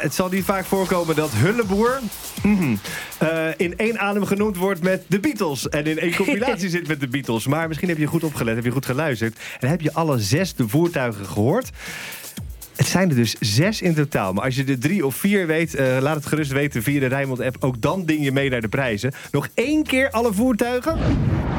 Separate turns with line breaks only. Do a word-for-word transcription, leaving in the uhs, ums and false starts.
het zal niet vaak voorkomen dat Hulleboer mm, uh, in één adem genoemd wordt met de Beatles. En in één compilatie zit met de Beatles. Maar misschien heb je goed opgelet, heb je goed geluisterd. En heb je alle zes de voertuigen gehoord. Het zijn er dus zes in totaal. Maar als je de drie of vier weet, uh, laat het gerust weten via de Rijnmond app. Ook dan ding je mee naar de prijzen. Nog één keer alle voertuigen.